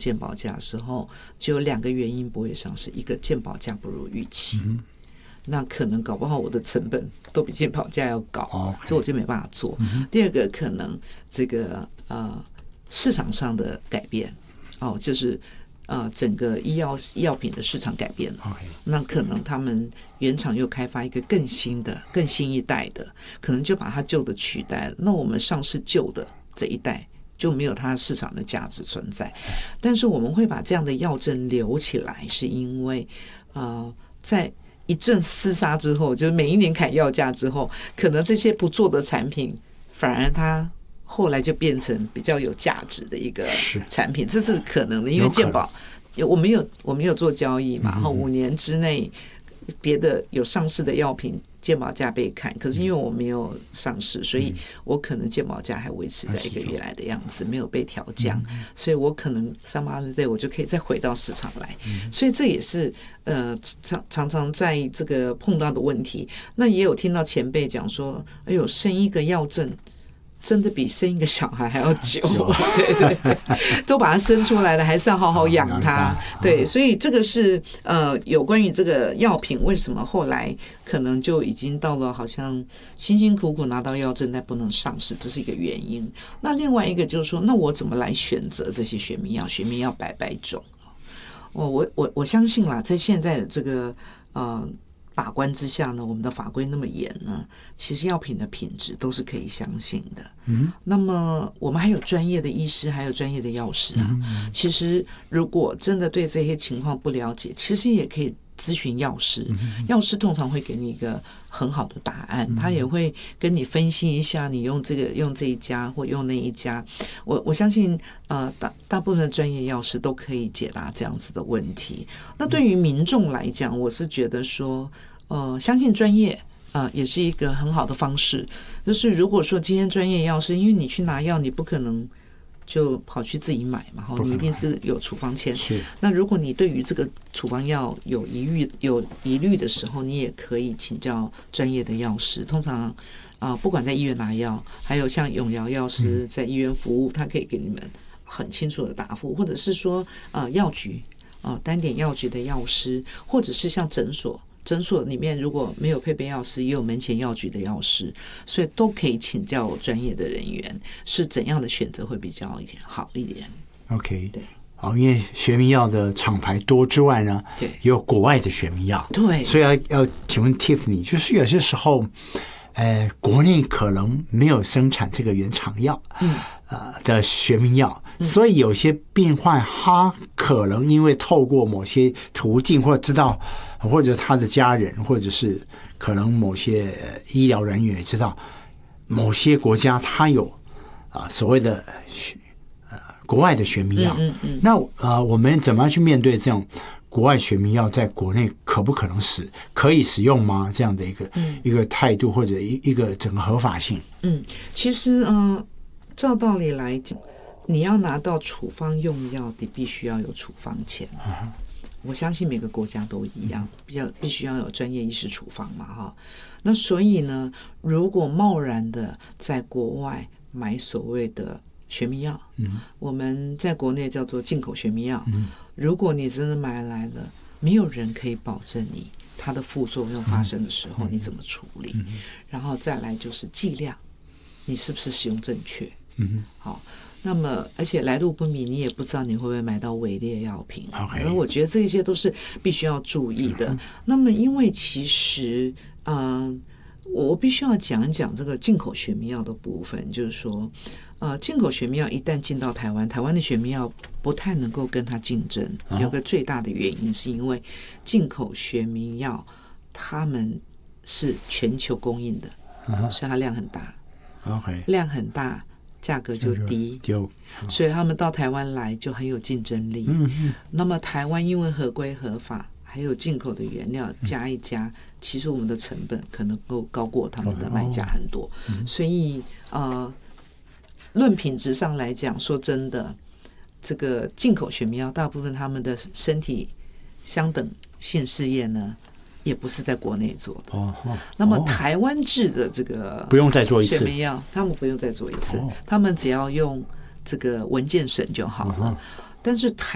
健保价的时候，就有2个原因不会上市，一个健保价不如预期。那可能搞不好我的成本都比健保价要高，所以我就没办法做。第二个可能这个市场上的改变，就是整个医药品的市场改变了，那可能他们原厂又开发一个更新一代的，可能就把它旧的取代了。那我们上市旧的这一代就没有它市场的价值存在。但是我们会把这样的药证留起来，是因为在一阵厮杀之后，就是每一年砍药价之后，可能这些不做的产品反而它后来就变成比较有价值的一个产品，这是可能的。因为健保我们有做交易嘛，然后5年之内别的有上市的药品健保价被砍，可是因为我没有上市，所以我可能健保价还维持在一个原来的样子，没有被调降，所以我可能 some other day 我就可以再回到市场来，所以这也是常常在这个碰到的问题。那也有听到前辈讲说，哎呦，生一个药证真的比生一个小孩还要久，对对对，都把它生出来了，还是要好好养它。对，所以这个是有关于这个药品为什么后来可能就已经到了好像辛辛苦苦拿到药证但不能上市，这是一个原因。那另外一个就是说，那我怎么来选择这些学名药？学名药百百种。我相信啦，在现在的这个把关之下呢，我们的法规那么严呢，其实药品的品质都是可以相信的。那么我们还有专业的医师，还有专业的药师啊。其实如果真的对这些情况不了解，其实也可以咨询药师，药师通常会给你一个很好的答案，他也会跟你分析一下，你用这一家或用那一家。我相信大部分的专业药师都可以解答这样子的问题。那对于民众来讲，我是觉得说相信专业也是一个很好的方式。就是如果说今天专业药师，因为你去拿药，你不可能就跑去自己买嘛，你一定是有处方签。那如果你对于这个处方药有疑虑的时候，你也可以请教专业的药师。通常不管在医院拿药，还有像永瑶药师在医院服务，他可以给你们很清楚的答复，或者是说药局单点药局的药师，或者是像诊所里面如果没有配备药师，也有门前药局的药师，所以都可以请教专业的人员是怎样的选择会比较好一点。 OK， 对， 好，因为学名药的厂牌多之外呢， 对， 也有国外的学名药， 对， 所以要请问 Tiffany， 就是有些时候，国内可能没有生产这个原厂药，的学名药。所以有些病患他可能因为透过某些途径，或者知道，或者他的家人，或者是可能某些医疗人员也知道，某些国家他有所谓的国外的学名药。那我们怎么样去面对这种国外学名药在国内可不可能可以使用吗？这样的一个态度，或者一个整个合法性。 其实照道理来讲，你要拿到处方用药，你必须要有处方签。我相信每个国家都一样，必须要有专业医师处方嘛，那所以呢，如果贸然的在国外买所谓的学名药，我们在国内叫做进口学名药，如果你真的买来了，没有人可以保证你它的副作用发生的时候你怎么处理，然后再来就是剂量，你是不是使用正确？好，那么而且来路不明，你也不知道你会不会买到伪劣药品。而我觉得这些都是必须要注意的。那么因为其实我必须要讲一讲这个进口学名药的部分，就是说进口学名药一旦进到台湾，台湾的学名药不太能够跟它竞争。有个最大的原因是因为进口学名药他们是全球供应的，所以它量很大。量很大，价格就低，所以他们到台湾来就很有竞争力。那么台湾因为合规合法，还有进口的原料加一加，其实我们的成本可能够高过他们的卖价很多。所以论品质上来讲，说真的，这个进口学名药大部分他们的身体相等性试验呢，也不是在国内做的。那么台湾制的这个不用再做一次学名药，他们不用再做一次，他们只要用这个文件审就好了。但是